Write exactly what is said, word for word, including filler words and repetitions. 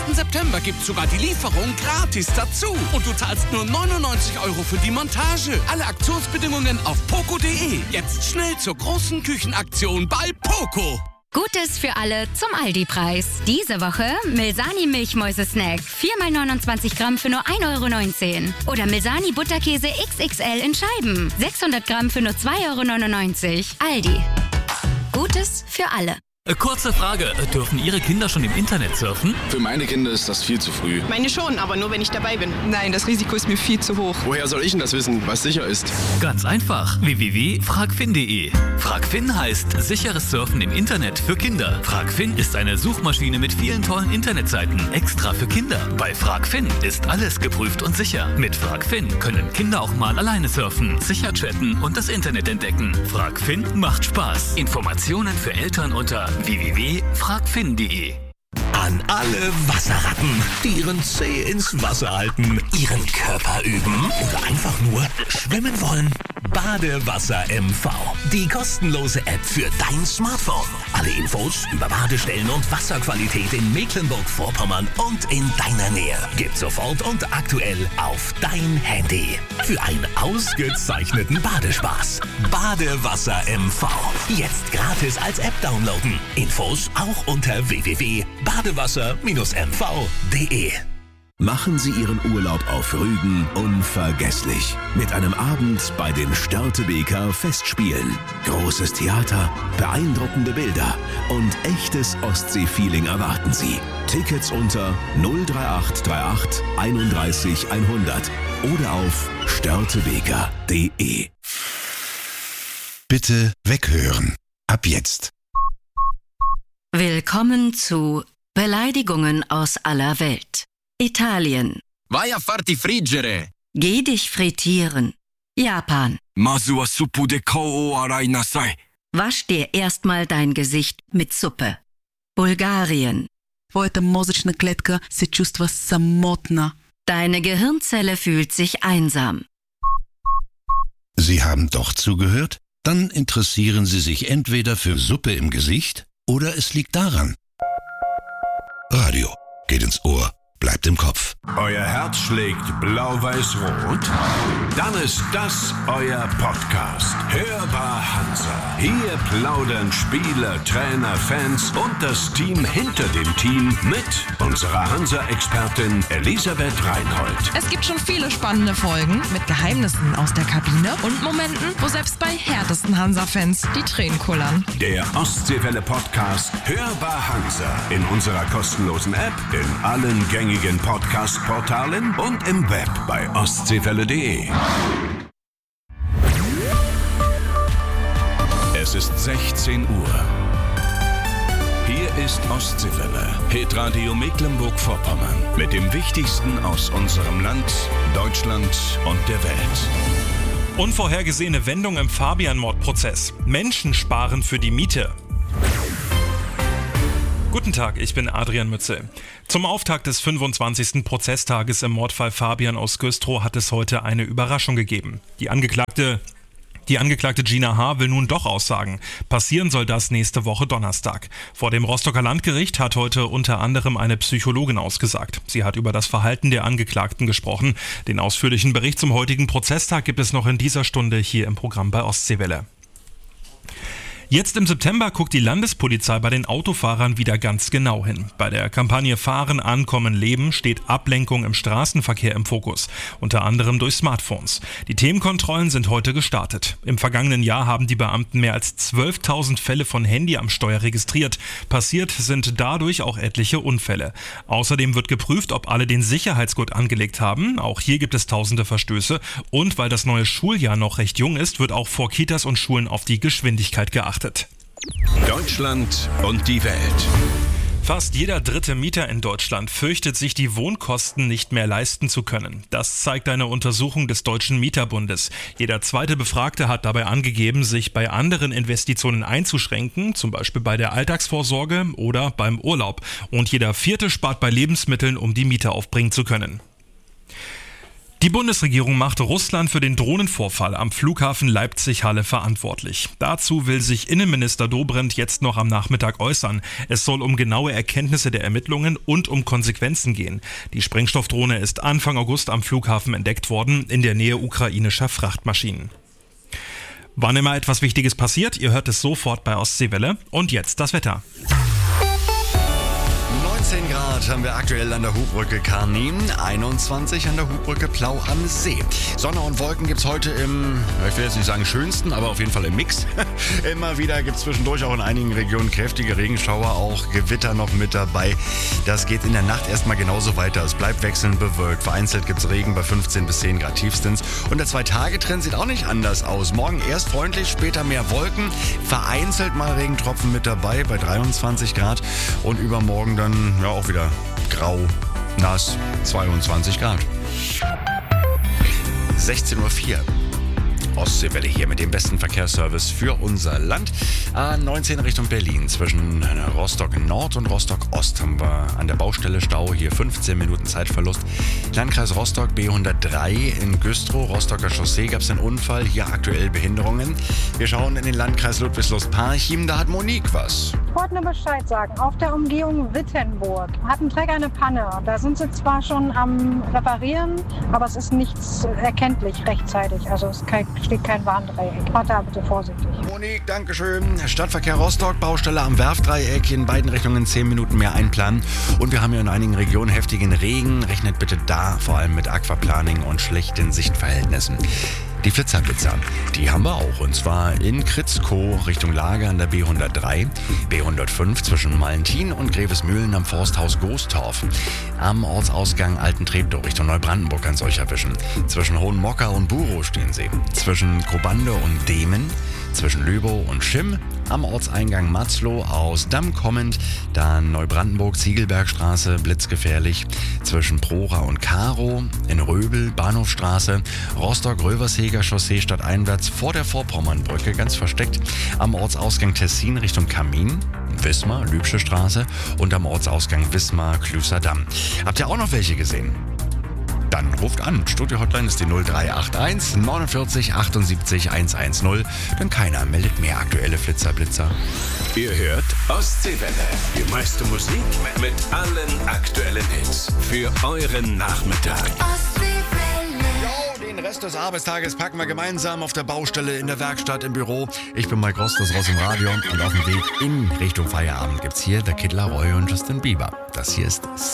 ersten September gibt's sogar die Lieferung gratis dazu. Und du zahlst nur neunundneunzig Euro für die Montage. Alle Aktionsbedingungen auf poco punkt de. Jetzt schnell zur großen Küchenaktion bei Poco. Gutes für alle zum Aldi-Preis. Diese Woche Milsani Milchmäuse-Snack. vier mal neunundzwanzig Gramm für nur ein Euro neunzehn. Oder Milsani Butterkäse X X L in Scheiben. sechshundert Gramm für nur zwei Euro neunundneunzig. Aldi. Gutes für alle. Kurze Frage, dürfen Ihre Kinder schon im Internet surfen? Für meine Kinder ist das viel zu früh. Meine schon, aber nur wenn ich dabei bin. Nein, das Risiko ist mir viel zu hoch. Woher soll ich denn das wissen, was sicher ist? Ganz einfach, w w w punkt fragfin punkt de. Fragfin heißt sicheres Surfen im Internet für Kinder. Fragfin ist eine Suchmaschine mit vielen tollen Internetseiten, extra für Kinder. Bei Fragfin ist alles geprüft und sicher. Mit Fragfin können Kinder auch mal alleine surfen, sicher chatten und das Internet entdecken. Fragfin macht Spaß. Informationen für Eltern unter w w w punkt fragfin punkt de. An alle Wasserratten, die ihren Zeh ins Wasser halten, ihren Körper üben oder einfach nur schwimmen wollen. Badewasser M V, die kostenlose App für dein Smartphone. Alle Infos über Badestellen und Wasserqualität in Mecklenburg-Vorpommern und in deiner Nähe gibt's sofort und aktuell auf dein Handy. Für einen ausgezeichneten Badespaß. Badewasser M V. Jetzt gratis als App downloaden. Infos auch unter w w w punkt badewasser Bindestrich m v punkt de. Machen Sie Ihren Urlaub auf Rügen unvergesslich. Mit einem Abend bei den Störtebeker Festspielen. Großes Theater, beeindruckende Bilder und echtes Ostsee-Feeling erwarten Sie. Tickets unter null drei acht drei acht einunddreißig hundert oder auf störtebeker punkt de. Bitte weghören. Ab jetzt. Willkommen zu Beleidigungen aus aller Welt. Italien. Vai a farti friggere. Geh dich frittieren. Japan. Masu wa suppu de kao o arai nasai. Wasch dir erstmal dein Gesicht mit Suppe. Bulgarien. Твоята мозъчна клетка се чувства самотна. Deine Gehirnzelle fühlt sich einsam. Sie haben doch zugehört? Dann interessieren Sie sich entweder für Suppe im Gesicht oder es liegt daran. Radio geht ins Ohr, bleibt im Kopf. Euer Herz schlägt blau-weiß-rot? Dann ist das euer Podcast. Hörbar Hansa. Hier plaudern Spieler, Trainer, Fans und das Team hinter dem Team mit unserer Hansa-Expertin Elisabeth Reinhold. Es gibt schon viele spannende Folgen mit Geheimnissen aus der Kabine und Momenten, wo selbst bei härtesten Hansa-Fans die Tränen kullern. Der Ostseewelle-Podcast Hörbar Hansa in unserer kostenlosen App, in allen gängigen Podcast-Portalen und im Web bei ostseewelle punkt de. Es ist sechzehn Uhr. Hier ist Ostseewelle, Hitradio Mecklenburg-Vorpommern mit dem Wichtigsten aus unserem Land, Deutschland und der Welt. Unvorhergesehene Wendung im Fabian-Mordprozess. Menschen sparen für die Miete. Guten Tag, ich bin Adrian Mützel. Zum Auftakt des fünfundzwanzigsten Prozesstages im Mordfall Fabian aus Güstrow hat es heute eine Überraschung gegeben. Die Angeklagte, die Angeklagte Gina H. will nun doch aussagen. Passieren soll das nächste Woche Donnerstag. Vor dem Rostocker Landgericht hat heute unter anderem eine Psychologin ausgesagt. Sie hat über das Verhalten der Angeklagten gesprochen. Den ausführlichen Bericht zum heutigen Prozesstag gibt es noch in dieser Stunde hier im Programm bei Ostseewelle. Jetzt im September guckt die Landespolizei bei den Autofahrern wieder ganz genau hin. Bei der Kampagne Fahren, Ankommen, Leben steht Ablenkung im Straßenverkehr im Fokus, unter anderem durch Smartphones. Die Themenkontrollen sind heute gestartet. Im vergangenen Jahr haben die Beamten mehr als zwölftausend Fälle von Handy am Steuer registriert. Passiert sind dadurch auch etliche Unfälle. Außerdem wird geprüft, ob alle den Sicherheitsgurt angelegt haben. Auch hier gibt es tausende Verstöße. Und weil das neue Schuljahr noch recht jung ist, wird auch vor Kitas und Schulen auf die Geschwindigkeit geachtet. Deutschland und die Welt. Fast jeder dritte Mieter in Deutschland fürchtet sich, die Wohnkosten nicht mehr leisten zu können. Das zeigt eine Untersuchung des Deutschen Mieterbundes. Jeder zweite Befragte hat dabei angegeben, sich bei anderen Investitionen einzuschränken, zum Beispiel bei der Alltagsvorsorge oder beim Urlaub. Und jeder vierte spart bei Lebensmitteln, um die Miete aufbringen zu können. Die Bundesregierung macht Russland für den Drohnenvorfall am Flughafen Leipzig-Halle verantwortlich. Dazu will sich Innenminister Dobrindt jetzt noch am Nachmittag äußern. Es soll um genaue Erkenntnisse der Ermittlungen und um Konsequenzen gehen. Die Sprengstoffdrohne ist Anfang August am Flughafen entdeckt worden, in der Nähe ukrainischer Frachtmaschinen. Wann immer etwas Wichtiges passiert, ihr hört es sofort bei Ostseewelle. Und jetzt das Wetter. neunzehn Grad haben wir aktuell an der Hubbrücke Karnin, einundzwanzig an der Hubbrücke Plau am See. Sonne und Wolken gibt es heute im, ich will jetzt nicht sagen schönsten, aber auf jeden Fall im Mix. Immer wieder gibt es zwischendurch auch in einigen Regionen kräftige Regenschauer, auch Gewitter noch mit dabei. Das geht in der Nacht erstmal genauso weiter. Es bleibt wechselnd bewölkt. Vereinzelt gibt es Regen bei fünfzehn bis zehn Grad tiefstens. Und der Zwei-Tage-Trend sieht auch nicht anders aus. Morgen erst freundlich, später mehr Wolken. Vereinzelt mal Regentropfen mit dabei bei dreiundzwanzig Grad. Und übermorgen dann ja auch wieder grau, nass, zweiundzwanzig Grad. sechzehn Uhr vier. Ostseewelle hier mit dem besten Verkehrsservice für unser Land. A neunzehn Richtung Berlin. Zwischen Rostock Nord und Rostock Ost haben wir an der Baustelle Stau. Hier fünfzehn Minuten Zeitverlust. Landkreis Rostock B hundertdrei in Güstrow. Rostocker Chaussee gab es einen Unfall. Hier aktuell Behinderungen. Wir schauen in den Landkreis Ludwigslust-Parchim. Da hat Monique was. Ich wollte nur Bescheid sagen. Auf der Umgehung Wittenburg hat ein Träger eine Panne. Da sind sie zwar schon am Reparieren, aber es ist nichts erkenntlich rechtzeitig. Also es steht kein Warndreieck. Fahrt da bitte vorsichtig. Monique, Dankeschön. Stadtverkehr Rostock, Baustelle am Werfdreieck. In beiden Richtungen zehn Minuten mehr einplanen. Und wir haben ja in einigen Regionen heftigen Regen. Rechnet bitte da vor allem mit Aquaplaning und schlechten Sichtverhältnissen. Die Flitzerblitzer, die haben wir auch. Und zwar in Kritzkow Richtung Lager an der B hundertdrei, B hundertfünf zwischen Malentin und Grevesmühlen am Forsthaus Goostorf. Am Ortsausgang Alten-Treptow Richtung Neubrandenburg kann es euch erwischen. Zwischen Hohenmocker und Burow stehen sie. Zwischen Kobande und Demen. Zwischen Löbow und Schimm. Am Ortseingang Matzlow aus Damm kommend. Dann Neubrandenburg, Ziegelbergstraße, blitzgefährlich. Zwischen Prora und Karow. In Röbel, Bahnhofstraße. Rostock-Rövershäger Chaussee stadteinwärts vor der Vorpommernbrücke, ganz versteckt. Am Ortsausgang Tessin Richtung Kamin. Wismar, Lübsche Straße. Und am Ortsausgang Wismar, Klüßerdamm. Habt ihr auch noch welche gesehen? Dann ruft an. Studio-Hotline ist die null drei acht eins neunundvierzig achtundsiebzig hundertzehn. Denn keiner meldet mehr aktuelle Flitzerblitzer. Ihr hört Ostseewelle. Die meiste Musik mit allen aktuellen Hits. Für euren Nachmittag. Jo, den Rest des Arbeitstages packen wir gemeinsam auf der Baustelle, in der Werkstatt, im Büro. Ich bin Mike Ross, das raus im Radio. Und auf dem Weg in Richtung Feierabend gibt's hier der Kid Laroi und Justin Bieber. Das hier ist